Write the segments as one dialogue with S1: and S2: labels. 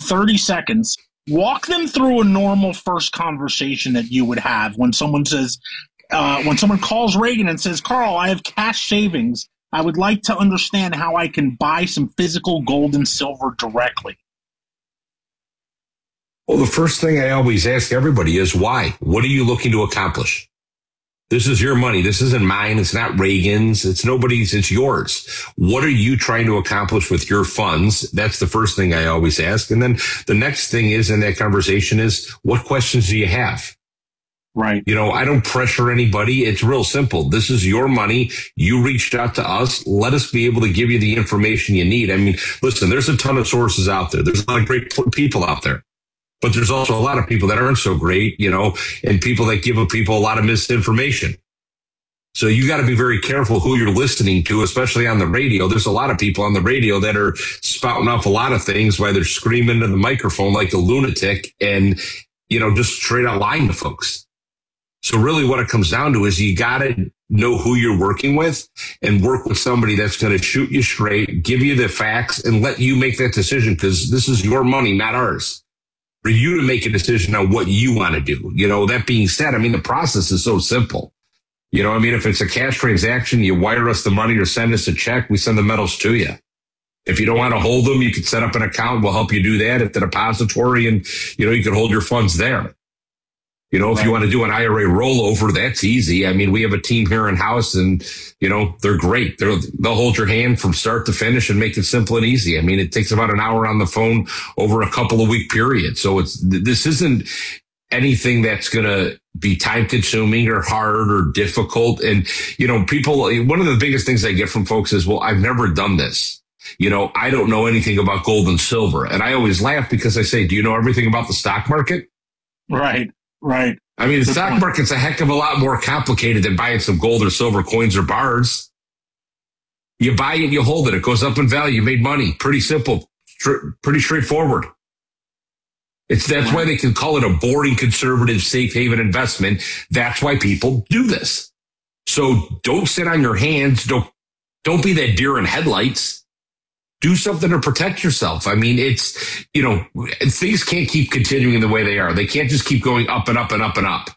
S1: 30 seconds. Walk them through a normal first conversation that you would have when someone says, when someone calls Reagan and says, Carl, I have cash savings. I would like to understand how I can buy some physical gold and silver directly.
S2: Well, the first thing I always ask everybody is why? What are you looking to accomplish? This is your money. This isn't mine. It's not Reagan's. It's nobody's. It's yours. What are you trying to accomplish with your funds? That's the first thing I always ask. And then the next thing is in that conversation is, what questions do you have?
S1: Right.
S2: You know, I don't pressure anybody. It's real simple. This is your money. You reached out to us. Let us be able to give you the information you need. I mean, listen, there's a ton of sources out there. There's a lot of great people out there. But there's also a lot of people that aren't so great, you know, and people that give people a lot of misinformation. So you got to be very careful who you're listening to, especially on the radio. There's a lot of people on the radio that are spouting off a lot of things while they're screaming into the microphone like a lunatic and, you know, just straight out lying to folks. So really what it comes down to is you got to know who you're working with and work with somebody that's going to shoot you straight, give you the facts, and let you make that decision, because this is your money, not ours. For you to make a decision on what you want to do. You know, that being said, I mean, the process is so simple. You know, I mean, if it's a cash transaction, you wire us the money or send us a check, we send the metals to you. If you don't want to hold them, you can set up an account. We'll help you do that at the depository, and, you know, you can hold your funds there. You know, if you want to do an IRA rollover, that's easy. I mean, we have a team here in house and, you know, they're great. They'll hold your hand from start to finish and make it simple and easy. I mean, it takes about an hour on the phone over a couple of week period. So this isn't anything that's going to be time consuming or hard or difficult. And, you know, people, one of the biggest things I get from folks is, well, I've never done this. You know, I don't know anything about gold and silver. And I always laugh because I say, do you know everything about the stock market?
S1: Right. Right.
S2: I mean, the stock market's a heck of a lot more complicated than buying some gold or silver coins or bars. You buy it, you hold it. It goes up in value. You made money. Pretty simple. Pretty straightforward. That's why they can call it a boring, conservative, safe haven investment. That's why people do this. So don't sit on your hands. Don't be that deer in headlights. Do something to protect yourself. I mean, it's, you know, things can't keep continuing the way they are. They can't just keep going up and up and up and up.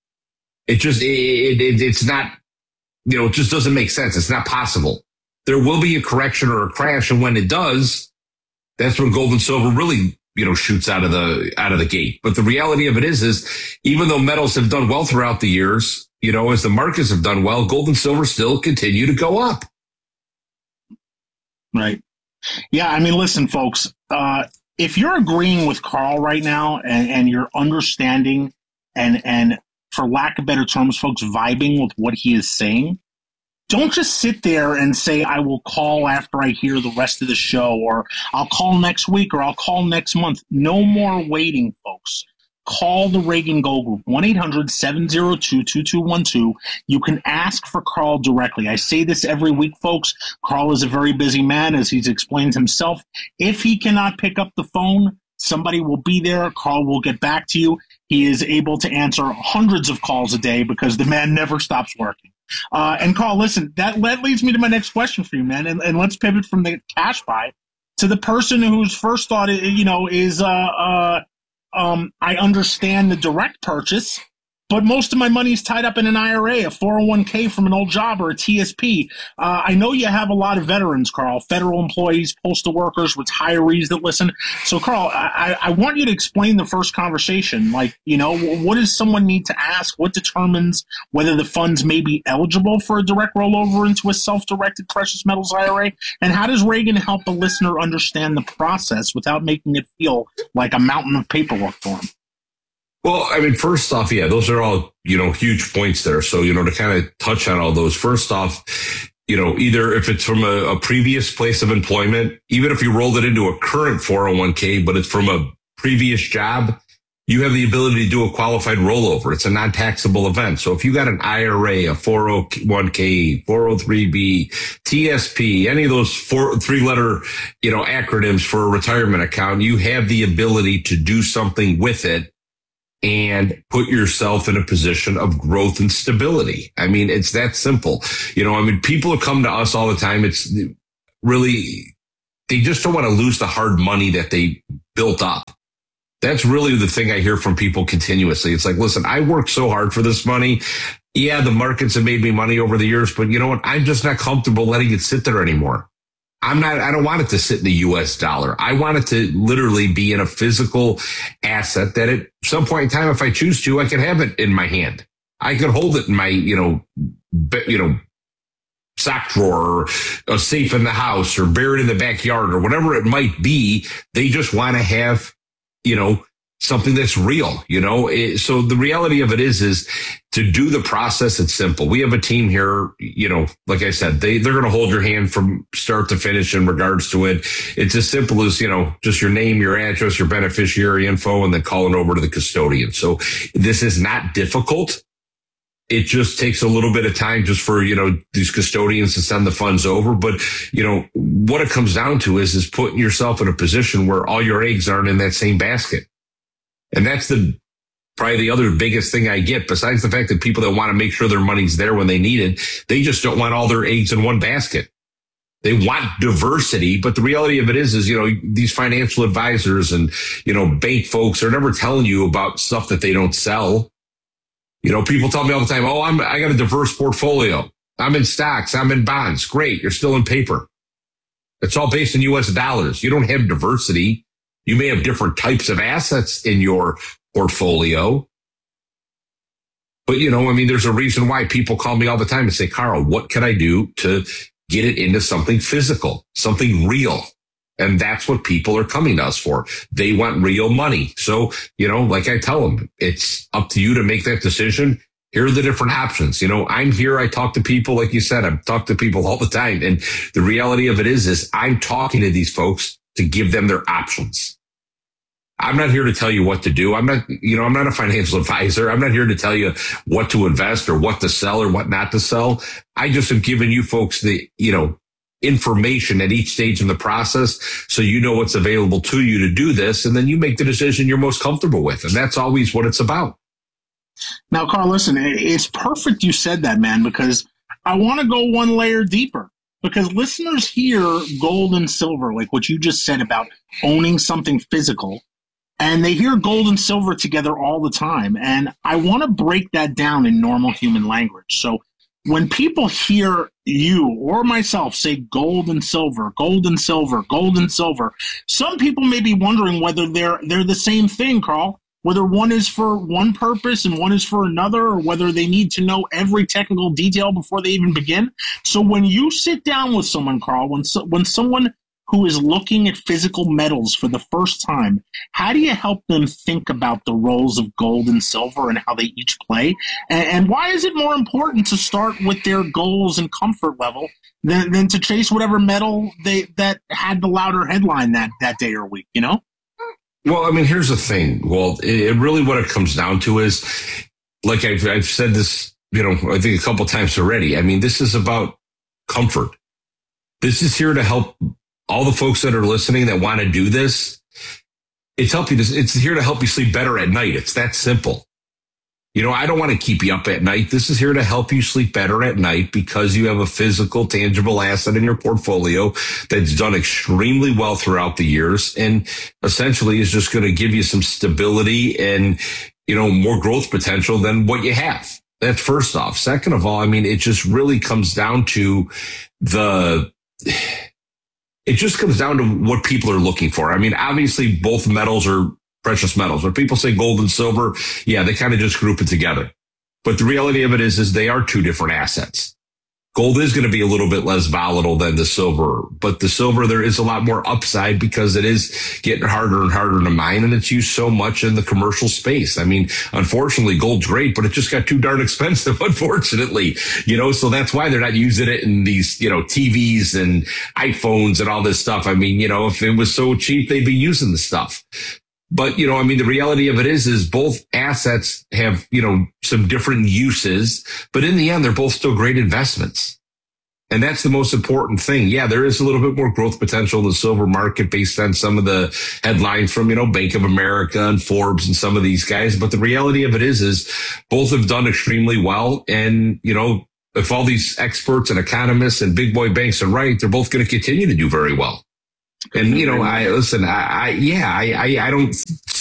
S2: It's not, you know, it just doesn't make sense. It's not possible. There will be a correction or a crash. And when it does, that's when gold and silver really, you know, shoots out of the gate. But the reality of it is even though metals have done well throughout the years, you know, as the markets have done well, gold and silver still continue to go up.
S1: Right. Yeah, I mean, listen, folks, if you're agreeing with Carl right now and you're understanding and for lack of better terms, folks, vibing with what he is saying, don't just sit there and say, I will call after I hear the rest of the show, or I'll call next week, or I'll call next month. No more waiting, folks. Call the Reagan Gold Group, 1-800-702-2212. You can ask for Carl directly. I say this every week, folks. Carl is a very busy man, as he's explained himself. If he cannot pick up the phone, somebody will be there. Carl will get back to you. He is able to answer hundreds of calls a day because the man never stops working. And Carl, listen, that leads me to my next question for you, man. And let's pivot from the cash buy to the person whose first thought, you know, is I understand the direct purchase, but most of my money is tied up in an IRA, a 401k from an old job, or a TSP. I know you have a lot of veterans, Carl, federal employees, postal workers, retirees that listen. So, Carl, I want you to explain the first conversation. Like, you know, what does someone need to ask? What determines whether the funds may be eligible for a direct rollover into a self-directed precious metals IRA? And how does Reagan help a listener understand the process without making it feel like a mountain of paperwork for him?
S2: Well, I mean, first off, yeah, those are all, you know, huge points there. So, you know, to kind of touch on all those, first off, you know, either if it's from a previous place of employment, even if you rolled it into a current 401k, but it's from a previous job, you have the ability to do a qualified rollover. It's a non-taxable event. So if you got an IRA, a 401k, 403b, TSP, any of those three-letter, you know, acronyms for a retirement account, you have the ability to do something with it and put yourself in a position of growth and stability. I mean, it's that simple. You know, I mean, people come to us all the time. It's really, they just don't want to lose the hard money that they built up. That's really the thing I hear from people continuously. It's like, listen, I worked so hard for this money. Yeah, the markets have made me money over the years, but you know what? I'm just not comfortable letting it sit there anymore. I don't want it to sit in the US dollar. I want it to literally be in a physical asset that at some point in time, if I choose to, I can have it in my hand. I could hold it in my, sock drawer or a safe in the house or buried in the backyard or whatever it might be. They just want to have, something that's real, So the reality of it is to do the process, it's simple. We have a team here, like I said, they're going to hold your hand from start to finish in regards to it. It's as simple as, just your name, your address, your beneficiary info, and then calling over to the custodian. So this is not difficult. It just takes a little bit of time just for, these custodians to send the funds over. But, what it comes down to is putting yourself in a position where all your eggs aren't in that same basket. And that's probably the other biggest thing I get, besides the fact that people that want to make sure their money's there when they need it, they just don't want all their eggs in one basket. They want diversity, but the reality of it is, these financial advisors and, bank folks are never telling you about stuff that they don't sell. People tell me all the time, I got a diverse portfolio. I'm in stocks. I'm in bonds. Great. You're still in paper. It's all based in US dollars. You don't have diversity. You may have different types of assets in your portfolio. But, there's a reason why people call me all the time and say, Carl, what can I do to get it into something physical, something real? And that's what people are coming to us for. They want real money. So, like I tell them, it's up to you to make that decision. Here are the different options. I'm here. I talk to people. Like you said, I talk to people all the time. And the reality of it is I'm talking to these folks to give them their options. I'm not here to tell you what to do. I'm not a financial advisor. I'm not here to tell you what to invest or what to sell or what not to sell. I just am giving you folks the, information at each stage in the process so you know what's available to you to do this, and then you make the decision you're most comfortable with. And that's always what it's about.
S1: Now, Carl, listen, it's perfect you said that, man, because I want to go one layer deeper. Because listeners hear gold and silver, like what you just said about owning something physical, and they hear gold and silver together all the time. And I want to break that down in normal human language. So when people hear you or myself say gold and silver, gold and silver, gold and silver, some people may be wondering whether they're the same thing, Carl. Whether one is for one purpose and one is for another, or whether they need to know every technical detail before they even begin. So when you sit down with someone, Carl, when someone who is looking at physical metals for the first time, how do you help them think about the roles of gold and silver and how they each play? And why is it more important to start with their goals and comfort level than to chase whatever metal that had the louder headline that day or week,
S2: Well, here's the thing. Well, it really what it comes down to is, like I've said this, I think a couple times already. This is about comfort. This is here to help all the folks that are listening that want to do this. It's here to help you sleep better at night. It's that simple. I don't want to keep you up at night. This is here to help you sleep better at night because you have a physical, tangible asset in your portfolio that's done extremely well throughout the years and essentially is just going to give you some stability and, more growth potential than what you have. That's first off. Second of all, it just really comes down to what people are looking for. Obviously both metals are precious metals. When people say gold and silver, yeah, they kind of just group it together. But the reality of it is they are two different assets. Gold is going to be a little bit less volatile than the silver, but the silver, there is a lot more upside because it is getting harder and harder to mine, and it's used so much in the commercial space. Unfortunately, gold's great, but it just got too darn expensive, unfortunately, so that's why they're not using it in these, TVs and iPhones and all this stuff. If it was so cheap, they'd be using the stuff. But, the reality of it is both assets have, some different uses, but in the end, they're both still great investments. And that's the most important thing. Yeah, there is a little bit more growth potential in the silver market based on some of the headlines from, Bank of America and Forbes and some of these guys. But the reality of it is both have done extremely well. And, if all these experts and economists and big boy banks are right, they're both going to continue to do very well. And, I don't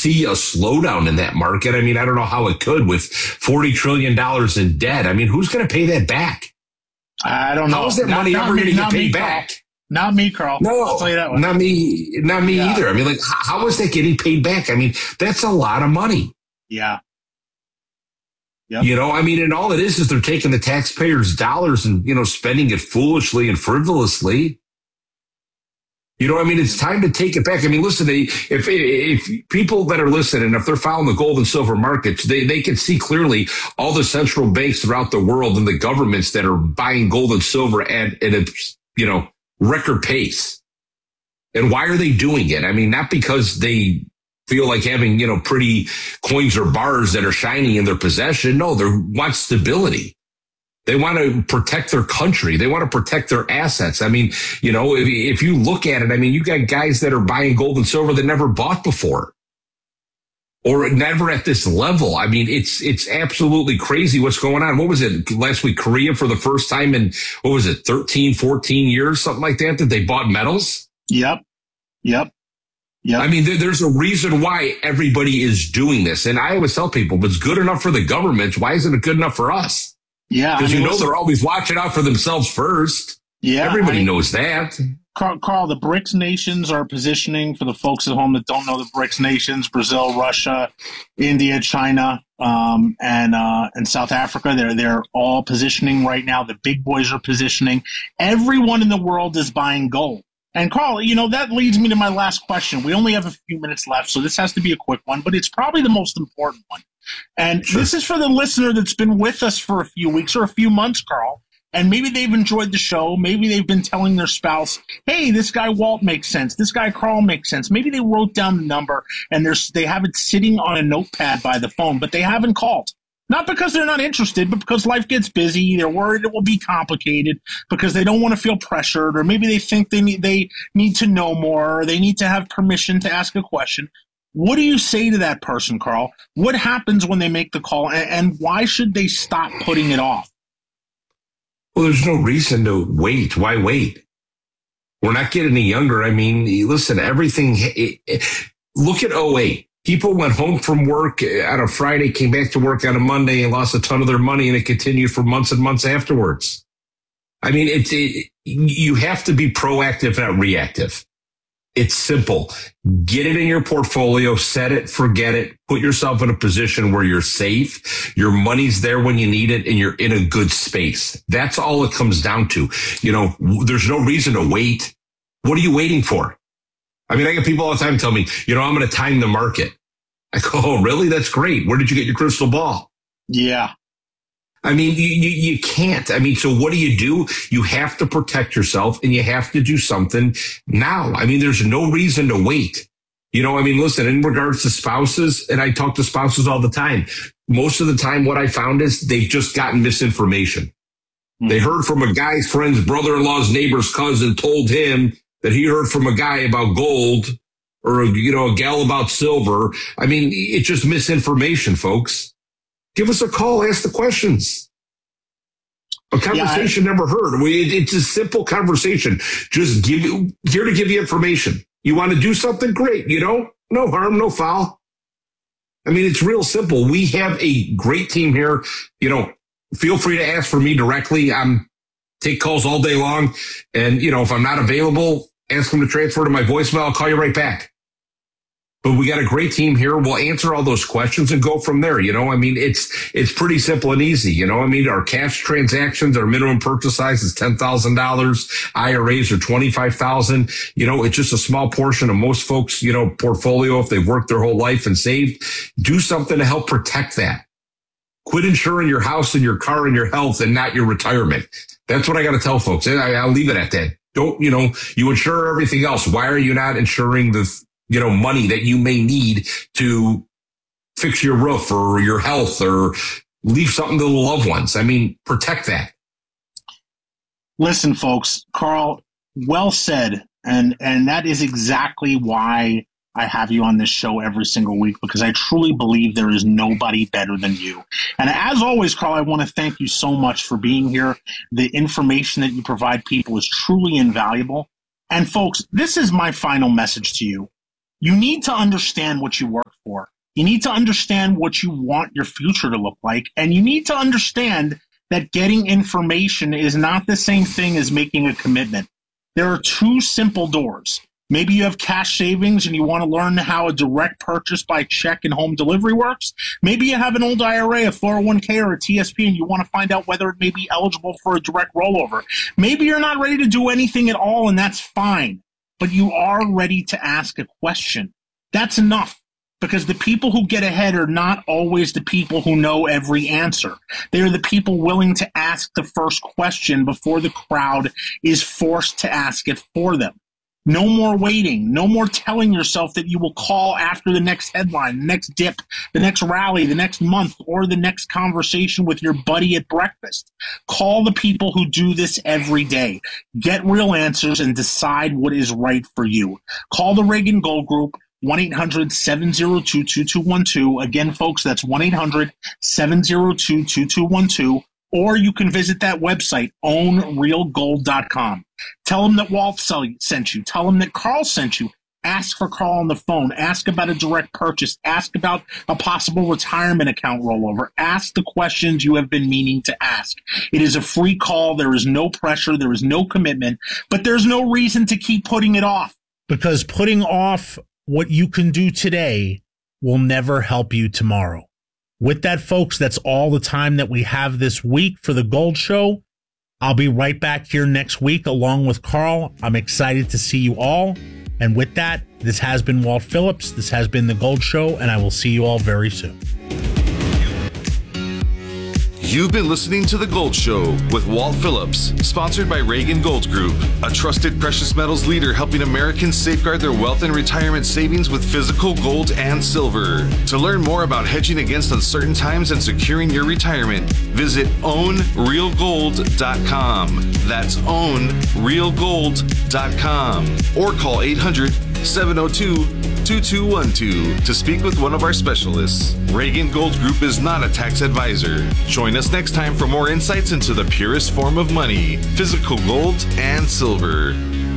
S2: see a slowdown in that market. I mean, I don't know how it could with $40 trillion in debt. I mean, who's going to pay that back?
S1: I don't know.
S2: How is that money ever going to get paid back?
S1: Not me, Carl.
S2: No,
S1: I'll tell you that one.
S2: Not me either. I mean, like, how is that getting paid back? I mean, that's a lot of money.
S1: Yeah. Yep.
S2: You know, I mean, and all it is they're taking the taxpayers' dollars and, you know, spending it foolishly and frivolously. You know, I mean, it's time to take it back. I mean, listen, if people that are listening, if they're following the gold and silver markets, they can see clearly all the central banks throughout the world and the governments that are buying gold and silver at a, you know, record pace. And why are they doing it? I mean, not because they feel like having, you know, pretty coins or bars that are shiny in their possession. No, they want stability. They want to protect their country. They want to protect their assets. I mean, you know, if you look at it, I mean, you got guys that are buying gold and silver that never bought before or never at this level. I mean, it's absolutely crazy what's going on. What was it last week? Korea for the first time in, 13, 14 years, something like that they bought metals?
S1: Yep.
S2: I mean, there's a reason why everybody is doing this. And I always tell people, if it's good enough for the government, why isn't it good enough for us?
S1: Yeah.
S2: Because they're always watching out for themselves first.
S1: Yeah.
S2: Everybody knows that.
S1: Carl, the BRICS nations are positioning, for the folks at home that don't know the BRICS nations, Brazil, Russia, India, China, and South Africa. They're all positioning right now. The big boys are positioning. Everyone in the world is buying gold. And Carl, you know, that leads me to my last question. We only have a few minutes left, so this has to be a quick one, but it's probably the most important one. And This is for the listener that's been with us for a few weeks or a few months, Carl, and maybe they've enjoyed the show. Maybe they've been telling their spouse, hey, this guy Walt makes sense. This guy Carl makes sense. Maybe they wrote down the number and they have it sitting on a notepad by the phone, but they haven't called. Not because they're not interested, but because life gets busy. They're worried it will be complicated because they don't want to feel pressured, or maybe they think they need to know more, or they need to have permission to ask a question. What do you say to that person, Carl? What happens when they make the call, and why should they stop putting it off?
S2: Well, there's no reason to wait. Why wait? We're not getting any younger. I mean, listen, everything. Look at 2008. People went home from work on a Friday, came back to work on a Monday and lost a ton of their money, and it continued for months and months afterwards. I mean, you have to be proactive, not reactive. It's simple. Get it in your portfolio, set it, forget it, put yourself in a position where you're safe, your money's there when you need it, and you're in a good space. That's all it comes down to. You know, there's no reason to wait. What are you waiting for? I mean, I get people all the time tell me, you know, I'm going to time the market. I go, oh, really? That's great. Where did you get your crystal ball?
S1: Yeah.
S2: I mean, you can't. I mean, so what do? You have to protect yourself, and you have to do something now. I mean, there's no reason to wait. You know, I mean, listen, in regards to spouses, and I talk to spouses all the time, most of the time what I found is they've just gotten misinformation. Mm-hmm. They heard from a guy's friend's brother-in-law's neighbor's cousin told him that he heard from a guy about gold, or, you know, a gal about silver. I mean, it's just misinformation, folks. Give us a call. Ask the questions. A conversation never heard. It's a simple conversation. Just here to give you information. You want to do something? Great. You know, no harm, no foul. I mean, it's real simple. We have a great team here. You know, feel free to ask for me directly. Take calls all day long. And, you know, if I'm not available, ask them to transfer to my voicemail. I'll call you right back. But we got a great team here. We'll answer all those questions and go from there. You know, I mean, it's pretty simple and easy. You know, I mean, our cash transactions, our minimum purchase size is $10,000. IRAs are $25,000. You know, it's just a small portion of most folks, you know, portfolio if they've worked their whole life and saved. Do something to help protect that. Quit insuring your house and your car and your health and not your retirement. That's what I got to tell folks. And I'll leave it at that. Don't, you know, you insure everything else. Why are you not insuring the, you know, money that you may need to fix your roof or your health or leave something to the loved ones? I mean, protect that.
S1: Listen, folks, Carl, well said. And that is exactly why I have you on this show every single week, because I truly believe there is nobody better than you. And as always, Carl, I want to thank you so much for being here. The information that you provide people is truly invaluable. And folks, this is my final message to you. You need to understand what you work for. You need to understand what you want your future to look like, and you need to understand that getting information is not the same thing as making a commitment. There are two simple doors. Maybe you have cash savings and you want to learn how a direct purchase by check and home delivery works. Maybe you have an old IRA, a 401k, or a TSP, and you want to find out whether it may be eligible for a direct rollover. Maybe you're not ready to do anything at all, and that's fine. But you are ready to ask a question. That's enough. Because the people who get ahead are not always the people who know every answer. They are the people willing to ask the first question before the crowd is forced to ask it for them. No more waiting. No more telling yourself that you will call after the next headline, the next dip, the next rally, the next month, or the next conversation with your buddy at breakfast. Call the people who do this every day. Get real answers and decide what is right for you. Call the Reagan Gold Group. 1-800-702-2212. Again, folks, that's 1-800-702-2212. Or you can visit that website, ownrealgold.com. Tell them that Walt sent you. Tell them that Carl sent you. Ask for Carl on the phone. Ask about a direct purchase. Ask about a possible retirement account rollover. Ask the questions you have been meaning to ask. It is a free call. There is no pressure. There is no commitment. But there's no reason to keep putting it off.
S3: Because putting off what you can do today will never help you tomorrow. With that, folks, that's all the time that we have this week for the Gold Show. I'll be right back here next week along with Carl. I'm excited to see you all. And with that, this has been Walt Phillips. This has been the Gold Show, and I will see you all very soon.
S4: You've been listening to The Gold Show with Walt Phillips, sponsored by Reagan Gold Group, a trusted precious metals leader helping Americans safeguard their wealth and retirement savings with physical gold and silver. To learn more about hedging against uncertain times and securing your retirement, visit ownrealgold.com. That's ownrealgold.com. Or call 800-702-2212 to speak with one of our specialists. Reagan Gold Group is not a tax advisor. Join us next time for more insights into the purest form of money, physical gold and silver.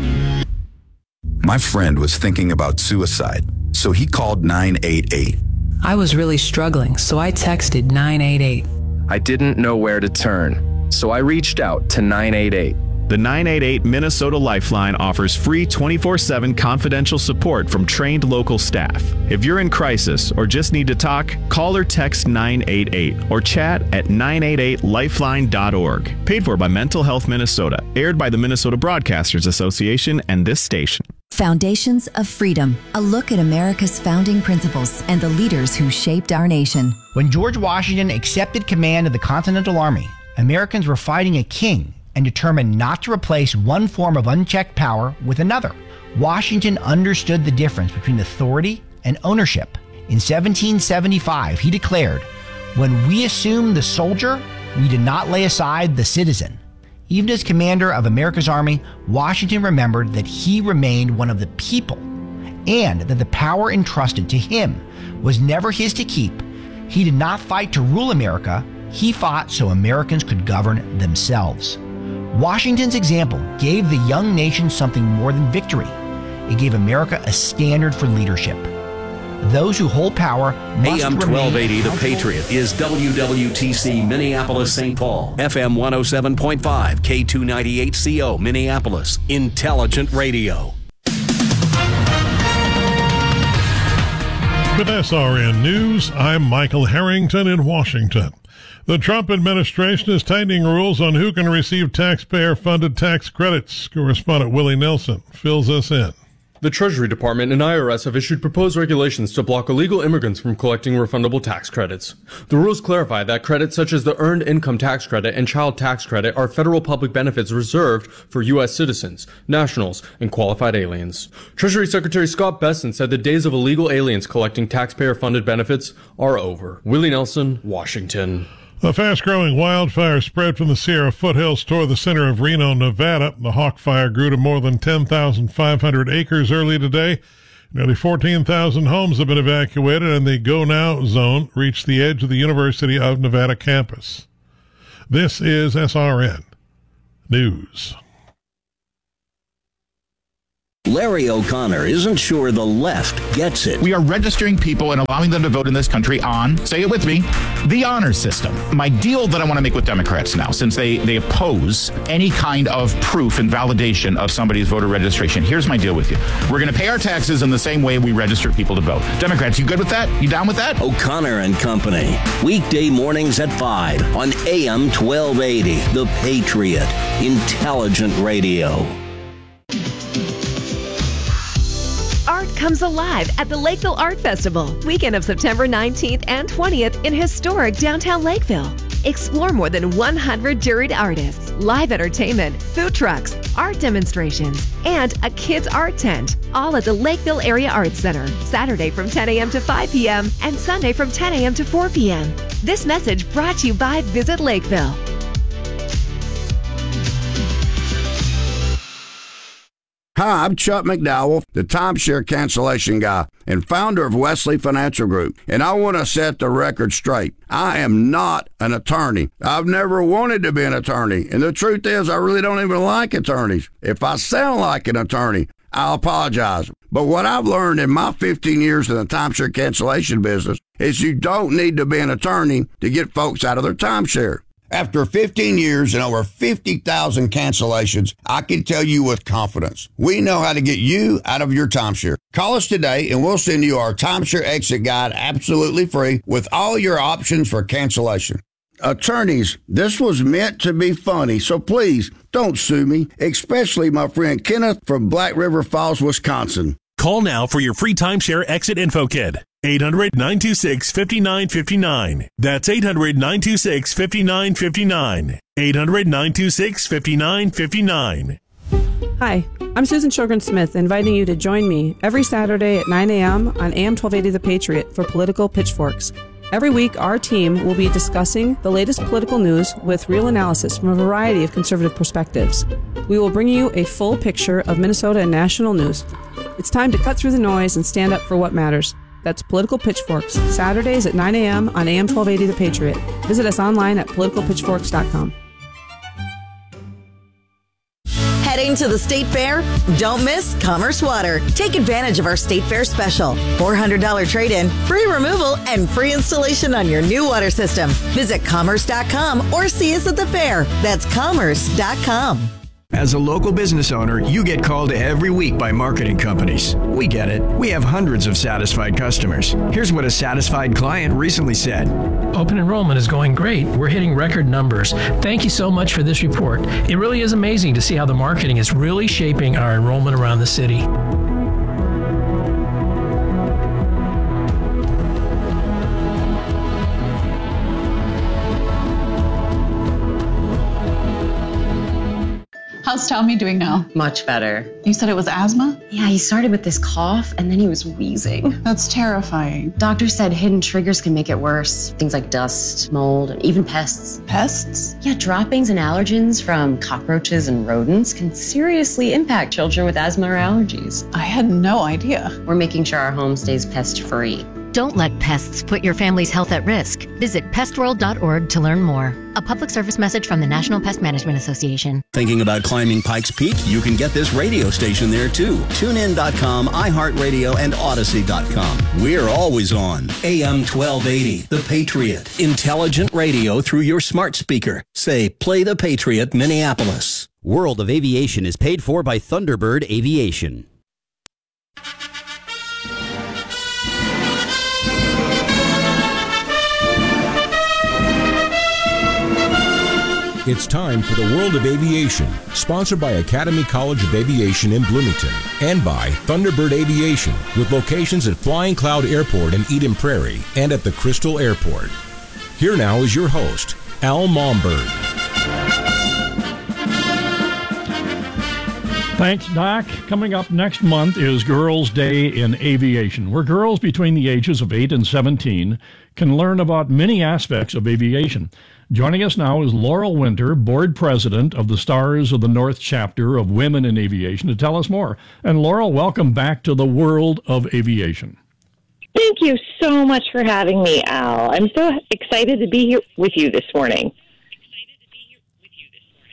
S5: My friend was thinking about suicide, so he called 988.
S6: I was really struggling, so I texted 988.
S7: I didn't know where to turn, so I reached out to 988.
S8: The 988 Minnesota Lifeline offers free 24/7 confidential support from trained local staff. If you're in crisis or just need to talk, call or text 988 or chat at 988lifeline.org. Paid for by Mental Health Minnesota. Aired by the Minnesota Broadcasters Association and this station.
S9: Foundations of Freedom, a look at America's founding principles and the leaders who shaped our nation.
S10: When George Washington accepted command of the Continental Army, Americans were fighting a king and determined not to replace one form of unchecked power with another. Washington understood the difference between authority and ownership. In 1775, he declared, "When we assume the soldier, we did not lay aside the citizen." Even as commander of America's army, Washington remembered that he remained one of the people and that the power entrusted to him was never his to keep. He did not fight to rule America. He fought so Americans could govern themselves. Washington's example gave the young nation something more than victory. It gave America a standard for leadership. Those who hold power must
S11: AM 1280 The Patriot is WWTC Minneapolis St. Paul, FM 107.5, K298CO Minneapolis, Intelligent Radio.
S12: With SRN News, I'm Michael Harrington in Washington. The Trump administration is tightening rules on who can receive taxpayer-funded tax credits. Correspondent Willie Nelson fills us in.
S13: The Treasury Department and IRS have issued proposed regulations to block illegal immigrants from collecting refundable tax credits. The rules clarify that credits such as the Earned Income Tax Credit and Child Tax Credit are federal public benefits reserved for U.S. citizens, nationals, and qualified aliens. Treasury Secretary Scott Bessent said the days of illegal aliens collecting taxpayer-funded benefits are over. Willie Nelson, Washington.
S12: A fast-growing wildfire spread from the Sierra foothills toward the center of Reno, Nevada. The Hawk Fire grew to more than 10,500 acres early today. Nearly 14,000 homes have been evacuated, and the Go Now zone reached the edge of the University of Nevada campus. This is SRN News.
S11: Larry O'Connor isn't sure the left gets it.
S14: We are registering people and allowing them to vote in this country on, say it with me, the honor system. My deal that I want to make with Democrats now, since they oppose any kind of proof and validation of somebody's voter registration, here's my deal with you. We're going to pay our taxes in the same way we register people to vote. Democrats, you good with that? You down with that?
S11: O'Connor and Company. Weekday mornings at 5 on AM 1280. The Patriot. Intelligent radio.
S15: Art comes alive at the Lakeville Art Festival, weekend of September 19th and 20th in historic downtown Lakeville. Explore more than 100 juried artists, live entertainment, food trucks, art demonstrations, and a kids' art tent, all at the Lakeville Area Arts Center, Saturday from 10 a.m. to 5 p.m. and Sunday from 10 a.m. to 4 p.m. This message brought to you by Visit Lakeville.
S16: Hi, I'm Chuck McDowell, the timeshare cancellation guy and founder of Wesley Financial Group, and I want to set the record straight. I am not an attorney. I've never wanted to be an attorney, and the truth is I really don't even like attorneys. If I sound like an attorney, I'll apologize. But what I've learned in my 15 years in the timeshare cancellation business is you don't need to be an attorney to get folks out of their timeshare. After 15 years and over 50,000 cancellations, I can tell you with confidence, we know how to get you out of your timeshare. Call us today and we'll send you our timeshare exit guide absolutely free with all your options for cancellation. Attorneys, this was meant to be funny, so please don't sue me, especially my friend Kenneth from Black River Falls, Wisconsin.
S17: Call now for your free timeshare exit info kit. 800-926-5959. That's 800-926-5959. 800-926-5959.
S18: Hi, I'm Susan Sjogren-Smith, inviting you to join me every Saturday at 9 a.m. on AM 1280 The Patriot for Political Pitchforks. Every week, our team will be discussing the latest political news with real analysis from a variety of conservative perspectives. We will bring you a full picture of Minnesota and national news. It's time to cut through the noise and stand up for what matters. That's Political Pitchforks, Saturdays at 9 a.m. on AM 1280 The Patriot. Visit us online at politicalpitchforks.com.
S19: Heading to the State Fair? Don't miss Commerce Water. Take advantage of our State Fair special. $400 trade-in, free removal, and free installation on your new water system. Visit commerce.com or see us at the fair. That's commerce.com.
S20: As a local business owner, you get called every week by marketing companies. We get it. We have hundreds of satisfied customers. Here's what a satisfied client recently said.
S21: Open enrollment is going great. We're hitting record numbers. Thank you so much for this report. It really is amazing to see how the marketing is really shaping our enrollment around the city.
S22: How's Tommy doing now?
S23: Much better.
S22: You said it was asthma?
S23: Yeah, he started with this cough and then he was wheezing.
S22: That's terrifying.
S23: Doctor said hidden triggers can make it worse. Things like dust, mold, and even pests.
S22: Pests?
S23: Yeah, droppings and allergens from cockroaches and rodents can seriously impact children with asthma or allergies.
S22: I had no idea.
S23: We're making sure our home stays pest-free.
S24: Don't let pests put your family's health at risk. Visit pestworld.org to learn more. A public service message from the National Pest Management Association.
S11: Thinking about climbing Pikes Peak? You can get this radio station there too. TuneIn.com, iHeartRadio, and Odyssey.com. We're always on. AM 1280, The Patriot. Intelligent radio through your smart speaker. Say, play The Patriot, Minneapolis.
S25: World of Aviation is paid for by Thunderbird Aviation.
S26: It's time for the World of Aviation, sponsored by Academy College of Aviation in Bloomington and by Thunderbird Aviation, with locations at Flying Cloud Airport in Eden Prairie and at the Crystal Airport. Here now is your host, Al Momberg.
S27: Thanks, Doc. Coming up next month is Girls' Day in Aviation, where girls between the ages of 8 and 17 can learn about many aspects of aviation. Joining us now is Laurel Winter, board president of the Stars of the North chapter of Women in Aviation, to tell us more. And Laurel, welcome back to the World of Aviation.
S28: Thank you so much for having me, Al. I'm so excited to be here with you this morning.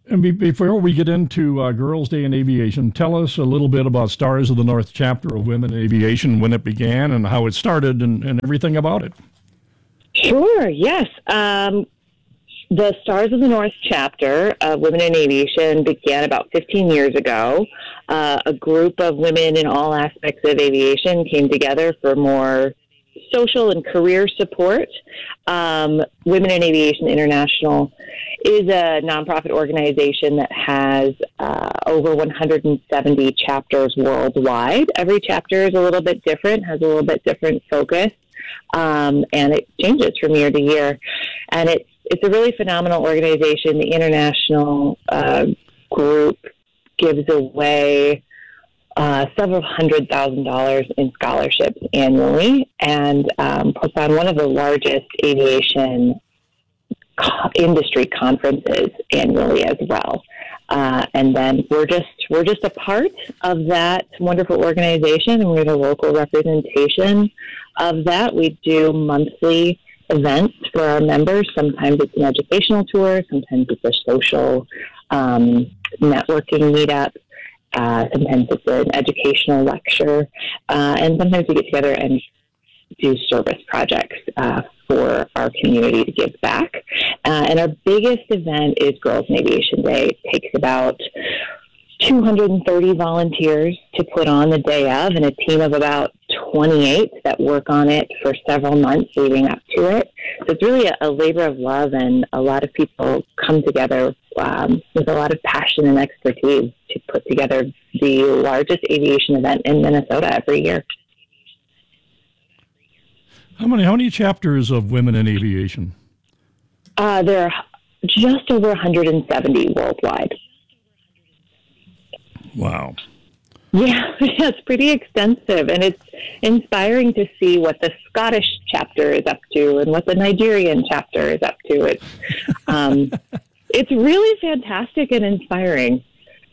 S27: And before we get into Girls' Day in Aviation, tell us a little bit about Stars of the North chapter of Women in Aviation, when it began and how it started and everything about it.
S28: Sure, yes. The Stars of the North chapter of Women in Aviation began about 15 years ago. A group of women in all aspects of aviation came together for more social and career support. Women in Aviation International is a nonprofit organization that has over 170 chapters worldwide. Every chapter is a little bit different, has a little bit different focus, and it changes from year to year. And it's a really phenomenal organization. The international group gives away several $100,000 in scholarships annually, and puts on one of the largest aviation industry conferences annually as well. And then we're just a part of that wonderful organization, and we're the local representation of that. We do monthly events for our members. Sometimes it's an educational tour, sometimes it's a social networking meetup, sometimes it's an educational lecture, and sometimes we get together and do service projects for our community to give back. And our biggest event is Girls in Aviation Day. It takes about 230 volunteers to put on the day of, and a team of about 28 that work on it for several months leading up to it. So it's really a labor of love, and a lot of people come together with a lot of passion and expertise to put together the largest aviation event in Minnesota every year.
S27: How many chapters of Women in Aviation?
S28: There are just over 170 worldwide.
S27: Wow.
S28: Yeah, it's pretty extensive, and it's inspiring to see what the Scottish chapter is up to and what the Nigerian chapter is up to. It's really fantastic and inspiring.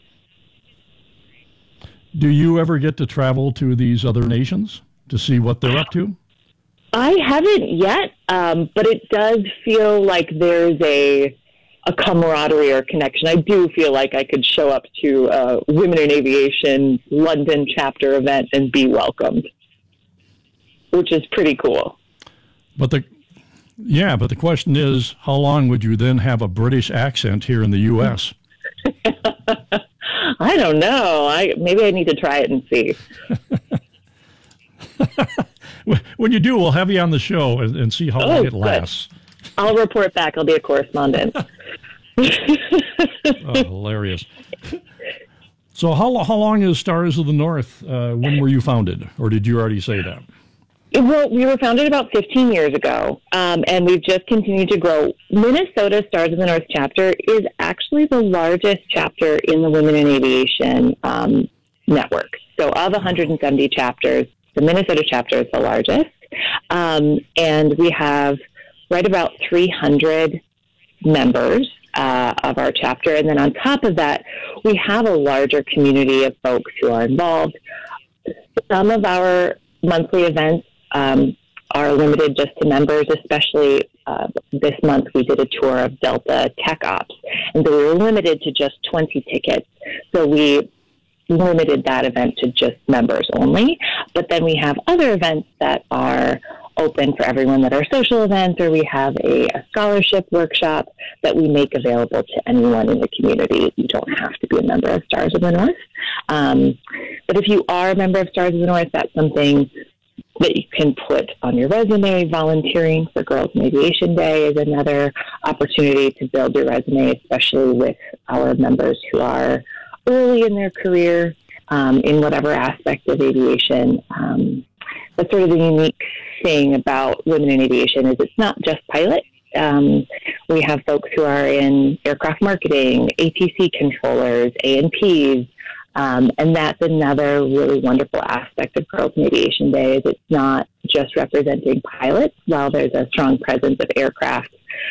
S27: Do you ever get to travel to these other nations to see what they're up to?
S28: I haven't yet, but it does feel like there's a camaraderie or connection. I do feel like I could show up to a Women in Aviation London chapter event and be welcomed, which is pretty cool.
S27: But the question is, how long would you then have a British accent here in the U.S.?
S28: I don't know. Maybe I need to try it and see.
S27: When you do, we'll have you on the show and see how long it lasts.
S28: I'll report back. I'll be a correspondent.
S27: Hilarious. So how long is Stars of the North? When were you founded? Or did you already say that?
S28: Well, we were founded about 15 years ago, and we've just continued to grow. Minnesota Stars of the North chapter is actually the largest chapter in the Women in Aviation network. So of 170 chapters, the Minnesota chapter is the largest. And we have right about 300 members of our chapter. And then on top of that, we have a larger community of folks who are involved. Some of our monthly events are limited just to members, especially this month we did a tour of Delta Tech Ops. And so we were limited to just 20 tickets. So we limited that event to just members only. But then we have other events that are open for everyone that are social events, or we have a scholarship workshop that we make available to anyone in the community. You don't have to be a member of Stars of the North. But if you are a member of Stars of the North, that's something that you can put on your resume. Volunteering for Girls in Aviation Day is another opportunity to build your resume, especially with our members who are early in their career in whatever aspect of aviation. That's sort of the unique thing about Women in Aviation is it's not just pilot. We have folks who are in aircraft marketing, ATC controllers, A&Ps, and that's another really wonderful aspect of Girls in Aviation Day is it's not just representing pilots. While there's a strong presence of aircraft,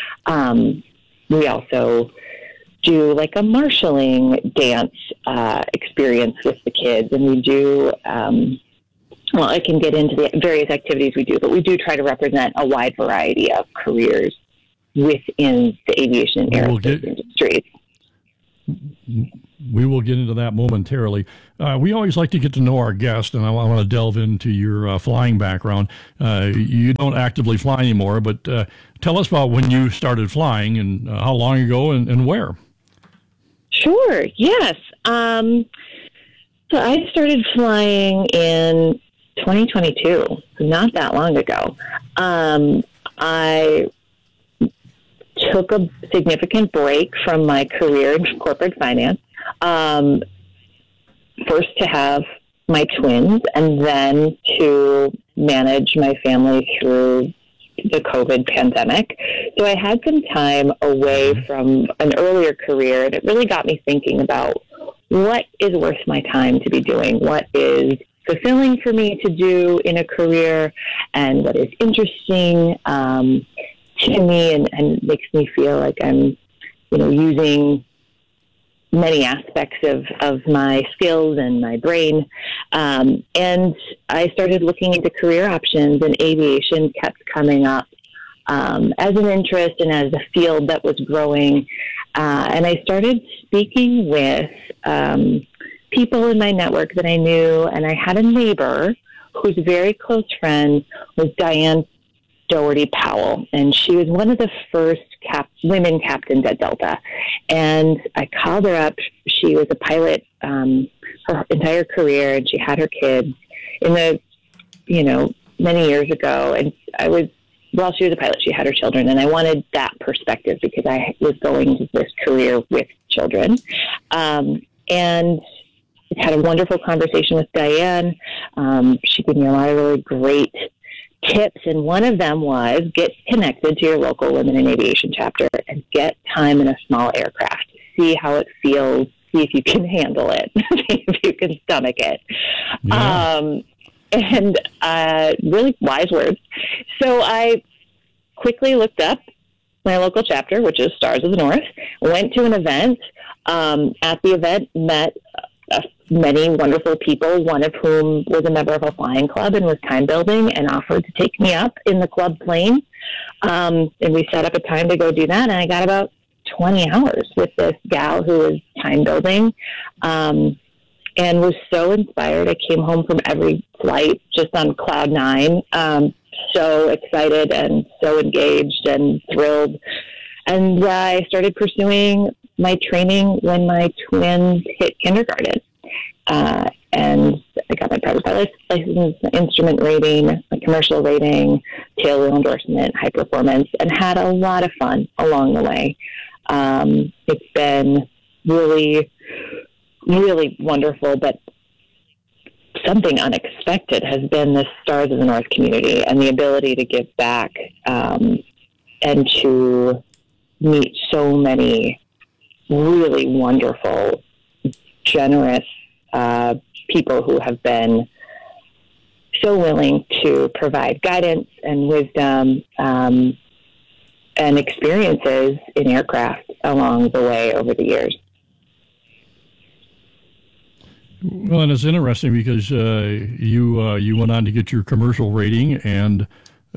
S28: we also do like a marshalling dance experience with the kids, and we do well, I can get into the various activities we do, but we do try to represent a wide variety of careers within the aviation and aerospace industries.
S27: We will get into that momentarily. We always like to get to know our guest, and I want to delve into your flying background. You don't actively fly anymore, but tell us about when you started flying and how long ago and where.
S28: Sure, yes. So I started flying in 2022, not that long ago. I took a significant break from my career in corporate finance, first to have my twins and then to manage my family through the COVID pandemic. So I had some time away from an earlier career, and it really got me thinking about what is worth my time to be doing, what is fulfilling for me to do in a career, and what is interesting to me and makes me feel like I'm, using many aspects of my skills and my brain. And I started looking into career options, and aviation kept coming up as an interest and as a field that was growing. And I started speaking with people in my network that I knew, and I had a neighbor whose very close friend was Diane Doherty Powell, and she was one of the first women captains at Delta. And I called her up. She was a pilot her entire career, and she had her kids in the, many years ago. And while she was a pilot, she had her children, and I wanted that perspective because I was going to this career with children. And had a wonderful conversation with Diane. She gave me a lot of really great tips, and one of them was get connected to your local Women in Aviation chapter and get time in a small aircraft. See how it feels. See if you can handle it. See if you can stomach it. Yeah. And really wise words. So I quickly looked up my local chapter, which is Stars of the North, went to an event. At the event, met many wonderful people, one of whom was a member of a flying club and was time building and offered to take me up in the club plane. And we set up a time to go do that. And I got about 20 hours with this gal who was time building and was so inspired. I came home from every flight just on cloud nine, so excited and so engaged and thrilled. And I started pursuing my training when my twins hit kindergarten. And I got my private pilot license, instrument rating, a commercial rating, tail wheel endorsement, high performance, and had a lot of fun along the way. It's been really, really wonderful, but something unexpected has been the Stars of the North community and the ability to give back and to meet so many really wonderful, generous people who have been so willing to provide guidance and wisdom and experiences in aircraft along the way over the years.
S27: Well, and it's interesting because you went on to get your commercial rating, and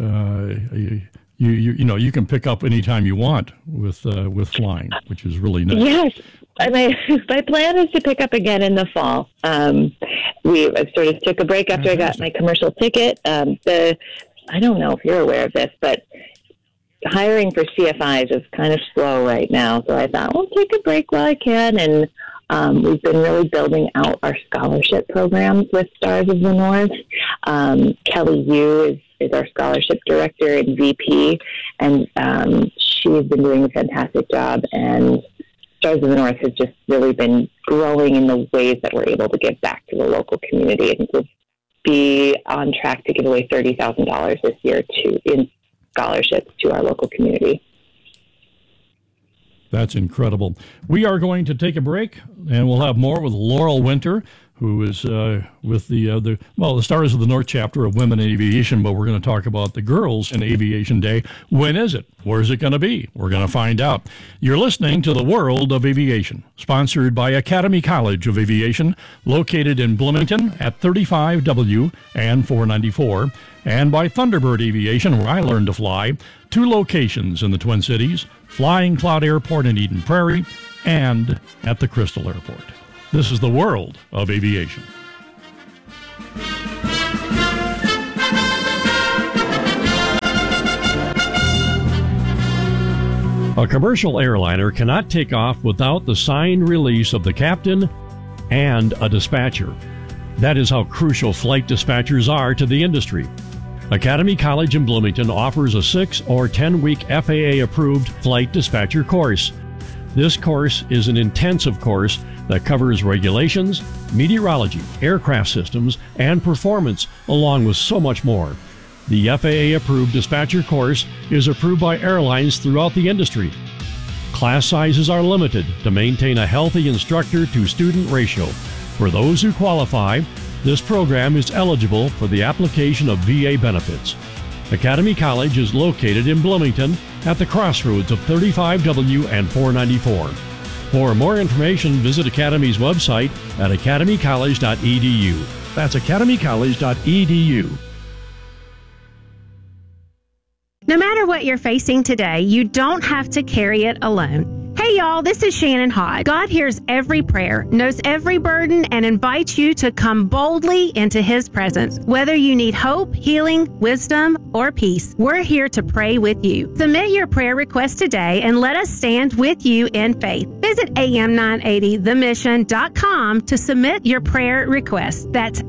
S27: you can pick up anytime you want with flying, which is really nice.
S28: Yes. My plan is to pick up again in the fall. I sort of took a break after I got my commercial ticket. I don't know if you're aware of this, but hiring for CFIs is kind of slow right now. So I thought, well, take a break while I can. And we've been really building out our scholarship programs with Stars of the North. Kelly Yu is our scholarship director and VP, and she's been doing a fantastic job. And Stars of the North has just really been growing in the ways that we're able to give back to the local community. I think we'll be on track to give away $30,000 this year in scholarships to our local community.
S27: That's incredible. We are going to take a break, and we'll have more with Laurel Winter, who is with the Stars of the North chapter of Women in Aviation, but we're going to talk about the Girls in Aviation Day. When is it? Where's it going to be? We're going to find out. You're listening to The World of Aviation, sponsored by Academy College of Aviation, located in Bloomington at 35W and 494, and by Thunderbird Aviation, where I learned to fly, 2 locations in the Twin Cities, Flying Cloud Airport in Eden Prairie, and at the Crystal Airport. This is the world of aviation. A commercial airliner cannot take off without the signed release of the captain and a dispatcher. That is how crucial flight dispatchers are to the industry. Academy College in Bloomington offers a 6 or 10-week FAA-approved flight dispatcher course. This course is an intensive course that covers regulations, meteorology, aircraft systems, and performance, along with so much more. The FAA-approved dispatcher course is approved by airlines throughout the industry. Class sizes are limited to maintain a healthy instructor-to-student ratio. For those who qualify, this program is eligible for the application of VA benefits. Academy College is located in Bloomington at the crossroads of 35W and 494. For more information, visit Academy's website at academycollege.edu. That's academycollege.edu.
S1: No matter what you're facing today, you don't have to carry it alone. Hey y'all, this is Shannon Hodge. God hears every prayer, knows every burden, and invites you to come boldly into His presence. Whether you need hope, healing, wisdom, or peace, we're here to pray with you. Submit your prayer request today and let us stand with you in faith. Visit am980themission.com to submit your prayer request. That's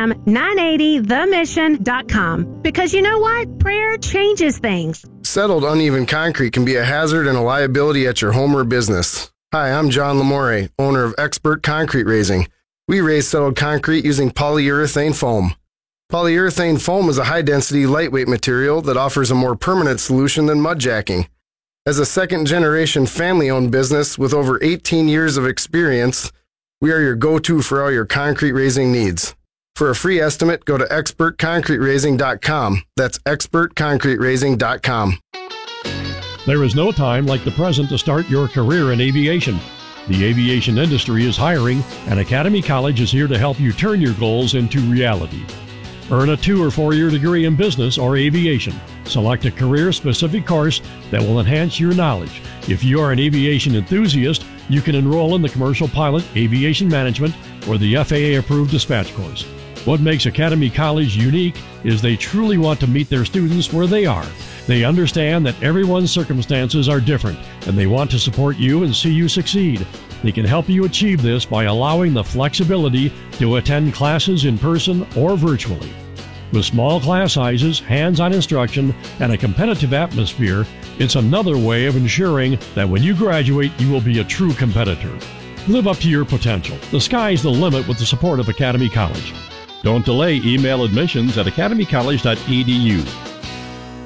S1: am980themission.com. Because you know what? Prayer changes things.
S2: Settled uneven concrete can be a hazard and a liability at your home or business. Hi, I'm John Lamore, owner of Expert Concrete Raising. We raise settled concrete using polyurethane foam. Polyurethane foam is a high-density, lightweight material that offers a more permanent solution than mud jacking. As a second-generation family-owned business with over 18 years of experience, we are your go-to for all your concrete raising needs. For a free estimate, go to expertconcreteraising.com. That's expertconcreteraising.com.
S27: There is no time like the present to start your career in aviation. The aviation industry is hiring, and Academy College is here to help you turn your goals into reality. Earn a 2 or 4-year degree in business or aviation. Select a career-specific course that will enhance your knowledge. If you are an aviation enthusiast, you can enroll in the Commercial Pilot, Aviation Management, or the FAA-approved dispatch course. What makes Academy College unique is they truly want to meet their students where they are. They understand that everyone's circumstances are different, and they want to support you and see you succeed. They can help you achieve this by allowing the flexibility to attend classes in person or virtually. With small class sizes, hands-on instruction, and a competitive atmosphere, it's another way of ensuring that when you graduate, you will be a true competitor. Live up to your potential. The sky's the limit with the support of Academy College. Don't delay. Email admissions at academycollege.edu.